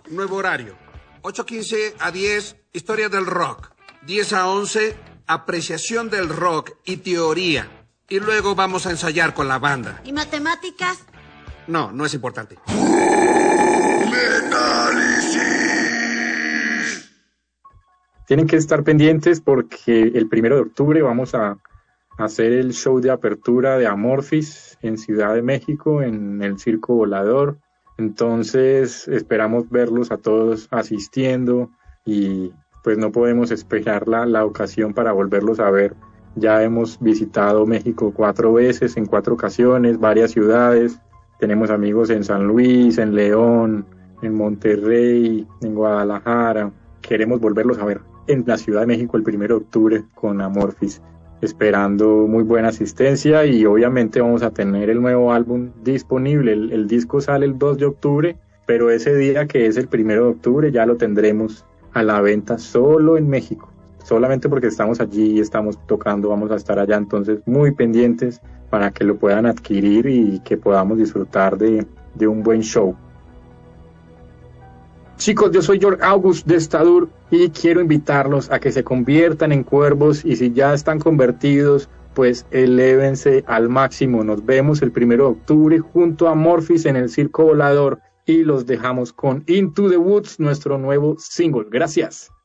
nuevo horario. 8:15 a 10, historia del rock. 10 a 11, apreciación del rock y teoría. Y luego vamos a ensayar con la banda. ¿Y matemáticas? No, no es importante. Tienen que estar pendientes porque el 1 de octubre vamos a hacer el show de apertura de Amorphis en Ciudad de México, en el Circo Volador. Entonces esperamos verlos a todos asistiendo y pues no podemos esperar la ocasión para volverlos a ver. Ya hemos visitado México 4 veces, en 4 ocasiones, varias ciudades. Tenemos amigos en San Luis, en León, en Monterrey, en Guadalajara. Queremos volverlos a ver en la Ciudad de México el 1 de octubre con Amorphis, esperando muy buena asistencia y obviamente vamos a tener el nuevo álbum disponible. El disco sale el 2 de octubre, pero ese día que es el 1 de octubre ya lo tendremos a la venta solo en México. Solamente porque estamos allí y estamos tocando, vamos a estar allá, entonces muy pendientes para que lo puedan adquirir y que podamos disfrutar de un buen show. Chicos, yo soy George August de Stadur y quiero invitarlos a que se conviertan en cuervos y si ya están convertidos, pues elévense al máximo. Nos vemos el 1 de octubre junto a Amorphis en el Circo Volador y los dejamos con Into the Woods, nuestro nuevo single. Gracias.